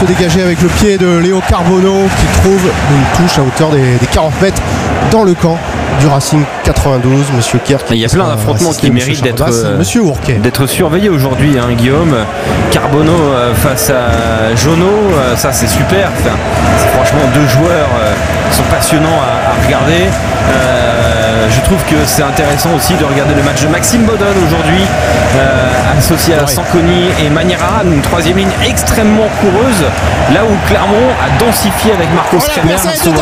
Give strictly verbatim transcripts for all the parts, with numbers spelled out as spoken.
se dégager avec le pied de Léo Carbonneau qui trouve une touche à hauteur des, des quarante mètres dans le camp du Racing quatre-vingt-douze. Monsieur Kerr. Il y a plein d'affrontements qui méritent d'être, euh, Monsieur Ourquet. d'être surveillés aujourd'hui, hein, Guillaume. Carbonneau euh, face à Jono, euh, ça c'est super. Enfin, c'est franchement deux joueurs euh, qui sont passionnants à, à regarder. Euh, je trouve que c'est intéressant aussi de regarder le match de Maxime Bodon aujourd'hui, euh, associé à ouais. Sanconi et Maniera, une troisième ligne extrêmement coureuse, là où Clermont a densifié avec Marcos Kremer.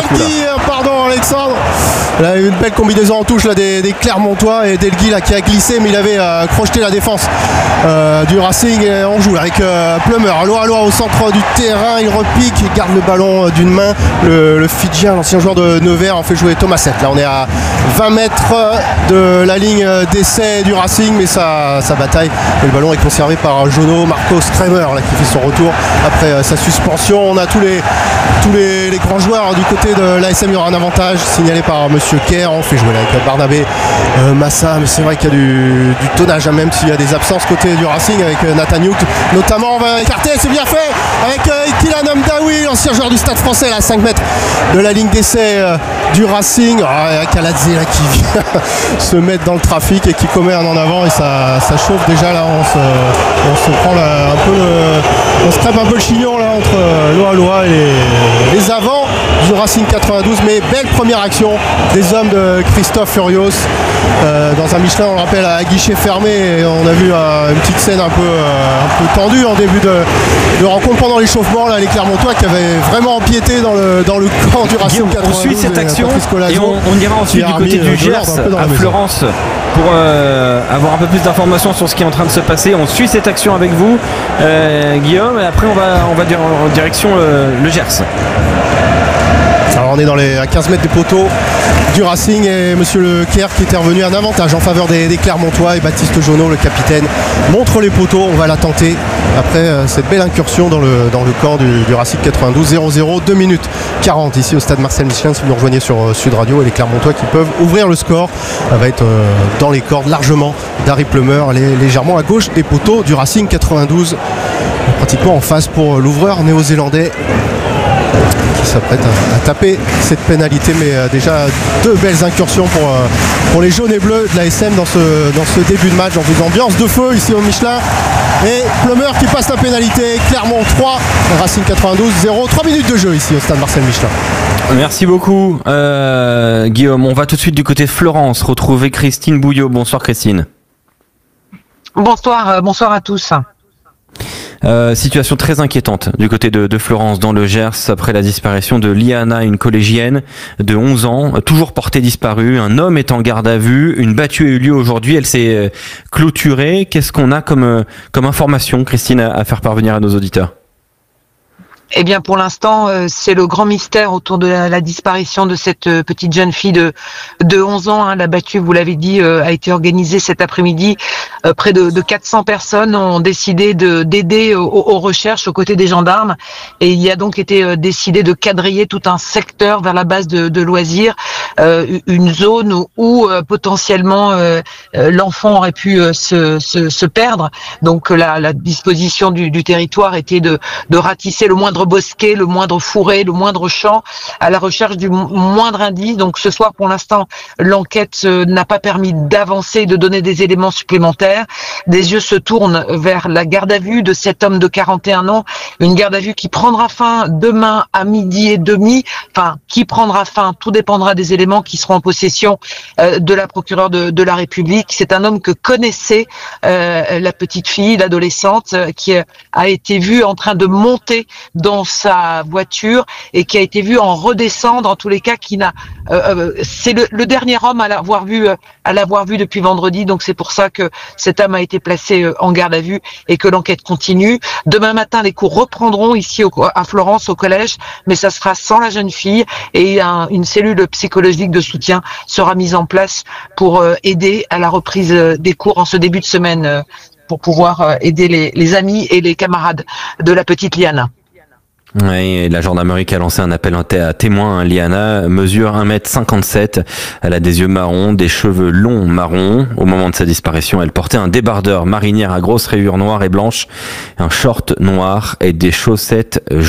Pardon Alexandre, là, une belle combinaison en touche là, des, des Clermontois et Delgui là, qui a glissé, mais il avait euh, crocheté la défense euh, du Racing. Et on joue avec euh, Plummer, Loa Loa au centre du terrain, il repique, il garde le ballon euh, d'une main. Le, le Fidjien, l'ancien joueur de Nevers, en fait jouer Thomaset. Là on est à vingt mètres de la ligne d'essai du Racing, mais ça, ça bataille. Et le ballon est conservé par Jono, Marcos Kremer là, qui fait son retour après euh, sa suspension. On a tous les, tous les, les grands joueurs du côté de l'A S M. Il y aura un avantage signalé par Monsieur Kerr. On fait jouer là, avec Barnabé euh, Massa, mais c'est vrai qu'il y a du, du tonnage, hein, même s'il y a des absences côté du Racing avec euh, Nathan Youk. Notamment, on va écarter, c'est bien fait avec euh, Kylian Mdaoui, l'ancien joueur du Stade Français, là, à cinq mètres de la ligne d'essai euh, du Racing. Ah, Kaladze là qui vient se mettre dans le trafic et qui commet un en avant, et ça, ça chauffe déjà là. On se, on se prend là, un peu le, on se crêpe un peu le chignon là entre euh, Loa Loa et les, les avants du Racing quatre-vingt-douze. Mais belle première action des hommes de Christophe Furios euh, dans un Michelin, on le rappelle, à guichet fermé. Et on a vu euh, une petite scène un peu, euh, un peu tendue en début de, de rencontre pendant l'échauffement là, les Clermontois qui avaient vraiment empiété dans le, dans le camp du Racing Guillaume, quatre-vingt-douze. on suit cette et action Colazo, et on, on ira ensuite du côté du Gers à Florence pour euh, avoir un peu plus d'informations sur ce qui est en train de se passer. On suit cette action avec vous, euh, Guillaume, et après on va, on va dire en direction euh, le Gers. Alors on est dans les, à quinze mètres des poteaux du Racing, et Monsieur Le Kerr qui était revenu un avantage en faveur des, des Clermontois, et Baptiste Jono, le capitaine, montre les poteaux. On va la tenter après euh, cette belle incursion dans le, dans le camp du, du Racing quatre-vingt-douze. Zéro zéro, deux minutes quarante ici au stade Marcel Michelin, si vous nous rejoignez sur euh, Sud Radio, et les Clermontois qui peuvent ouvrir le score. Ça va être euh, dans les cordes largement d'Harry Plummer, les, légèrement à gauche des poteaux du Racing quatre-vingt-douze, pratiquement en face pour euh, l'ouvreur néo-zélandais qui s'apprête à, à taper cette pénalité. Mais euh, déjà deux belles incursions pour, euh, pour les jaunes et bleus de l'A S M dans ce, dans ce début de match, dans une ambiance de feu ici au Michelin. Et Plummer qui passe la pénalité. Clermont trois, Racing quatre-vingt-douze zéro. trois minutes de jeu ici au stade Marcel Michelin. Merci beaucoup euh, Guillaume. On va tout de suite du côté de Florence retrouver Christine Bouillot. Bonsoir Christine. Bonsoir, euh, bonsoir à tous. Euh, situation très inquiétante du côté de, de Florence dans le Gers après la disparition de Liana, une collégienne de onze ans, toujours portée disparue. Un homme est en garde à vue. Une battue a eu lieu aujourd'hui. Elle s'est clôturée. Qu'est-ce qu'on a comme, comme information, Christine, à, à faire parvenir à nos auditeurs ? Eh bien, pour l'instant, euh, c'est le grand mystère autour de la, la disparition de cette euh, petite jeune fille de de onze ans. Hein. La battue, vous l'avez dit, euh, a été organisée cet après-midi. Euh, près de, de quatre cents personnes ont décidé de d'aider aux, aux recherches aux côtés des gendarmes. Et il y a donc été euh, décidé de quadriller tout un secteur vers la base de, de loisirs, euh, une zone où, où euh, potentiellement euh, euh, l'enfant aurait pu euh, se, se se perdre. Donc la, la disposition du, du territoire était de de ratisser le moindre bosquet, le moindre fourré, le moindre champ, à la recherche du moindre indice. Donc ce soir, pour l'instant, l'enquête euh, n'a pas permis d'avancer, de donner des éléments supplémentaires. Des yeux se tournent vers la garde à vue de cet homme de quarante et un ans, une garde à vue qui prendra fin demain à midi et demi. Enfin, qui prendra fin, tout dépendra des éléments qui seront en possession euh, de la procureure de, de la République. C'est un homme que connaissait euh, la petite fille, l'adolescente, euh, qui a été vue en train de monter dans dans sa voiture et qui a été vu en redescendre, en tous les cas, qui n'a, euh, c'est le, le dernier homme à l'avoir vu, euh, à l'avoir vu depuis vendredi. Donc c'est pour ça que cet homme a été placé euh, en garde à vue et que l'enquête continue. Demain matin, les cours reprendront ici au, à Florence au collège, mais ça sera sans la jeune fille, et un, une cellule psychologique de soutien sera mise en place pour euh, aider à la reprise des cours en ce début de semaine, euh, pour pouvoir euh, aider les, les amis et les camarades de la petite Liana. Oui, la gendarmerie qui a lancé un appel à témoins. Liana mesure un mètre cinquante-sept. Elle a des yeux marrons, des cheveux longs marrons. Au moment de sa disparition, elle portait un débardeur marinière à grosses rayures noires et blanches, un short noir et des chaussettes